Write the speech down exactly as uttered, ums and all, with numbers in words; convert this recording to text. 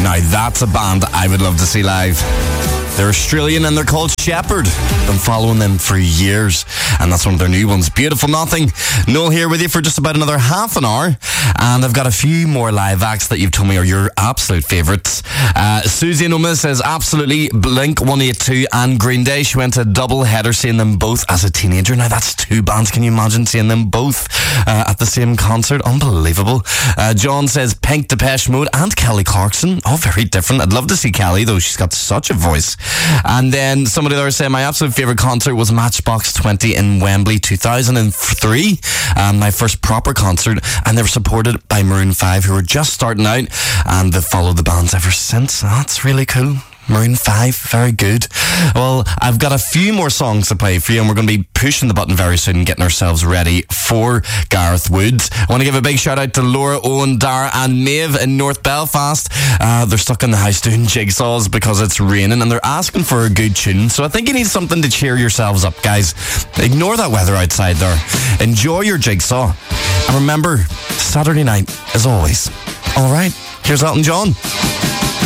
Now that's a band I would love to see live. They're Australian and they're called Shepherd. Been following them for years, and that's one of their new ones. Beautiful Nothing. Noel here with you for just about another half an hour, and I've got a few more live acts that you've told me are your absolute favourites. Uh, Susie and Oma says absolutely Blink one eighty-two and Green Day. She went to a double header seeing them both as a teenager. Now that's two bands. Can you imagine seeing them both uh, at the same concert? Unbelievable. Uh, John says Pink, Depeche Mode and Kelly Clarkson. All very different. I'd love to see Kelly, though. She's got such a voice. And then somebody there said my absolute favourite concert was Matchbox twenty in Wembley two thousand three. Um, my first proper concert, and they were supported by Maroon five, who were just starting out, and they've followed the bands ever since. That's really cool. Maroon five, very good. Well, I've got a few more songs to play for you, and we're going to be pushing the button very soon and getting ourselves ready for Gareth Woods. I want to give a big shout out to Laura, Owen, Dara and Maeve in North Belfast. Uh, they're stuck in the house doing jigsaws because it's raining, and they're asking for a good tune. So I think you need something to cheer yourselves up, guys. Ignore that weather outside there. Enjoy your jigsaw. And remember, Saturday night is always all right. Here's Elton John.